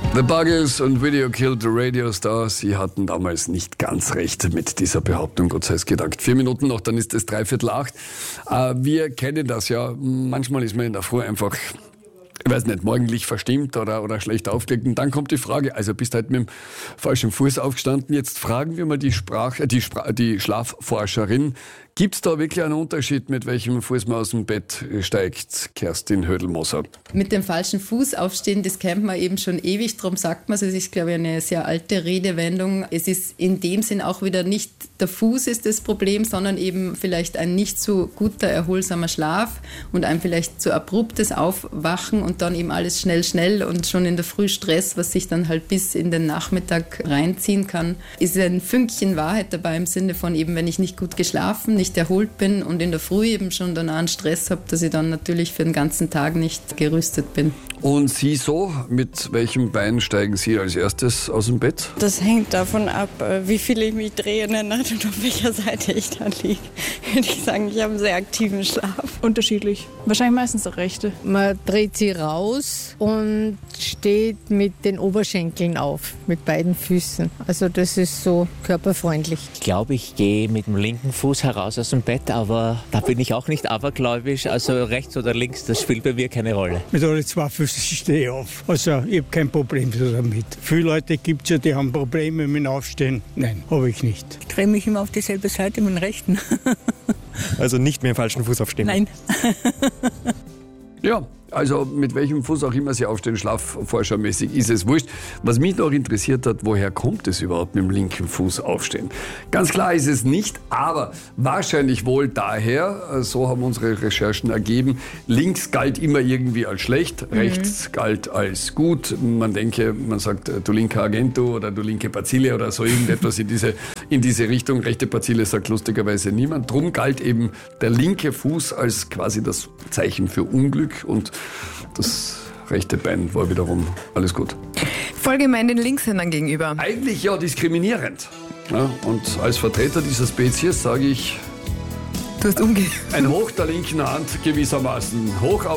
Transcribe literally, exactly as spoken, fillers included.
The Buggles und Video Killed the Radio Star, sie hatten damals nicht ganz recht mit dieser Behauptung, Gott sei es gedankt. Vier Minuten noch, dann ist es dreiviertel acht. Äh, wir kennen das ja, manchmal ist man in der Früh einfach, ich weiß nicht, morgendlich verstimmt oder, oder schlecht aufgelegt. Und dann kommt die Frage, also bist halt mit dem falschen Fuß aufgestanden. Jetzt fragen wir mal die, Sprach, die, Spra- die Schlafforscherin, gibt es da wirklich einen Unterschied, mit welchem Fuß man aus dem Bett steigt, Kerstin Hödelmoser? Mit dem falschen Fuß aufstehen, das kennt man eben schon ewig, darum sagt man es. Es ist, glaube ich, eine sehr alte Redewendung. Es ist in dem Sinn auch wieder nicht der Fuß ist das Problem, sondern eben vielleicht ein nicht so guter, erholsamer Schlaf und ein vielleicht zu abruptes Aufwachen und dann eben alles schnell, schnell und schon in der Früh Stress, was sich dann halt bis in den Nachmittag reinziehen kann. Ist ein Fünkchen Wahrheit dabei im Sinne von eben, wenn ich nicht gut geschlafen, nicht erholt bin und in der Früh eben schon danach einen Stress habe, dass ich dann natürlich für den ganzen Tag nicht gerüstet bin. Und Sie so, mit welchem Bein steigen Sie als erstes aus dem Bett? Das hängt davon ab, wie viel ich mich drehe in der Nacht und auf welcher Seite ich da liege. Würde ich sagen, ich habe einen sehr aktiven Schlaf. Unterschiedlich. Wahrscheinlich meistens der rechte. Man dreht sie raus und steht mit den Oberschenkeln auf, mit beiden Füßen. Also das ist so körperfreundlich. Ich glaube, ich gehe mit dem linken Fuß heraus aus dem Bett, aber da bin ich auch nicht abergläubisch. Also rechts oder links, das spielt bei mir keine Rolle. Mit alle zwei Füßen stehe ich auf. Also ich habe kein Problem damit. Viele Leute gibt es ja, die haben Probleme mit dem Aufstehen. Nein, habe ich nicht. Ich drehe mich immer auf dieselbe Seite mit dem rechten. Also nicht mit dem falschen Fuß aufstehen? Nein. Ja, also mit welchem Fuß auch immer Sie aufstehen, schlafforschermäßig ist es wurscht. Was mich noch interessiert hat, woher kommt es überhaupt mit dem linken Fuß aufstehen? Ganz klar ist es nicht, aber wahrscheinlich wohl daher, so haben unsere Recherchen ergeben, links galt immer irgendwie als schlecht, mhm. rechts galt als gut. Man denke, man sagt, du linker Agento oder du linke Bazille oder so irgendetwas in diese, in diese Richtung. Rechte Bazille sagt lustigerweise niemand. Drum galt eben der linke Fuß als quasi das Zeichen für Unglück und das rechte Bein war wiederum alles gut. Voll gemein den Linkshändern gegenüber. Eigentlich ja diskriminierend. Ja, und als Vertreter dieser Spezies sage ich, du hast umge- ein Hoch der linken Hand gewissermaßen. Hoch auf